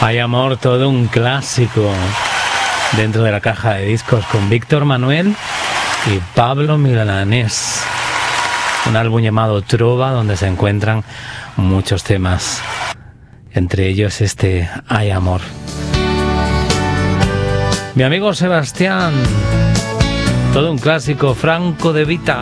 Hay amor, todo un clásico dentro de la caja de discos con Víctor Manuel y Pablo Milanés. Un álbum llamado Trova donde se encuentran muchos temas, entre ellos este Hay amor. Mi amigo Sebastián, todo un clásico, Franco De Vita.